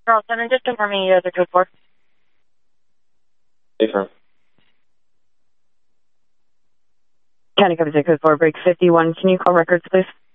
Girl Center, just confirming you guys are code 4. Affirm. County Code 6 code 4, break 51. Can you call records, please?